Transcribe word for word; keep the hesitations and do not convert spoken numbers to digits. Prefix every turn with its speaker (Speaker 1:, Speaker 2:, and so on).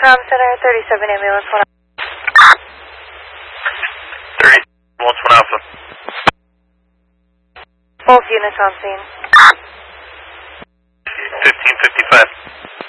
Speaker 1: Com Center, thirty-seven ambulance, one
Speaker 2: thirty, one Alpha.
Speaker 1: Both units on scene.